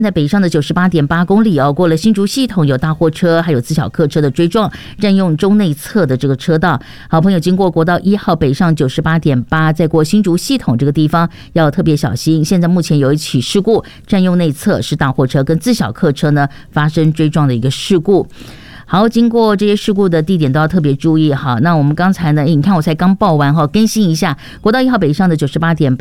在北上的98.8公里过了新竹系统，有大货车还有自小客车的追撞，占用中内侧的这个车道。好朋友经过国道1号北上98.8，在过新竹系统这个地方要特别小心。现在目前有一起事故，占用内侧是大货车跟自小客车呢发生追撞的一个事故。好，经过这些事故的地点都要特别注意哈。那我们刚才呢，你看我才刚报完哈，更新一下国道1号北上的98.8。